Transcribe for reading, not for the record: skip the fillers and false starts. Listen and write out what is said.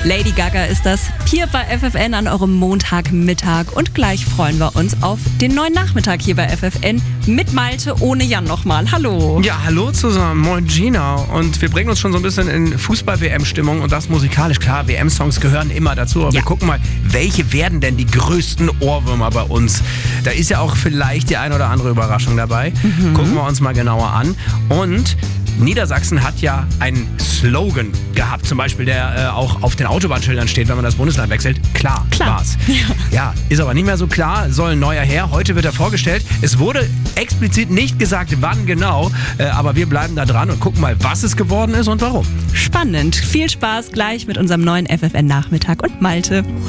Lady Gaga ist das hier bei FFN an eurem Montagmittag. Und gleich freuen wir uns auf den neuen Nachmittag hier bei FFN mit Malte ohne Jan nochmal. Hallo. Ja, hallo zusammen. Moin Gina. Und wir bringen uns schon so ein bisschen in Fußball-WM-Stimmung und das musikalisch. Klar, WM-Songs gehören immer dazu. Aber wir gucken mal, welche werden denn die größten Ohrwürmer bei uns? Da ist ja auch vielleicht die ein oder andere Überraschung dabei. Gucken wir uns mal genauer an. Und Niedersachsen hat ja einen Slogan gehabt, zum Beispiel, der auch auf den Autobahnschildern steht, wenn man das Bundesland wechselt. Klar. War's. Ja, ist aber nicht mehr so klar, soll ein neuer her. Heute wird er vorgestellt. Es wurde explizit nicht gesagt, wann genau, aber wir bleiben da dran und gucken mal, was es geworden ist und warum. Spannend. Viel Spaß gleich mit unserem neuen FFN-Nachmittag und Malte.